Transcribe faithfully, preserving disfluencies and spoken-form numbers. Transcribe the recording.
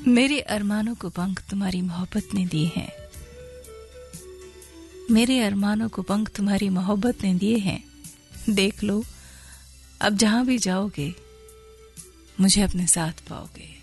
मेरे अरमानों को पंख तुम्हारी मोहब्बत ने दिए हैं, मेरे अरमानों को पंख तुम्हारी मोहब्बत ने दिए हैं। देख लो अब जहां भी जाओगे मुझे अपने साथ पाओगे।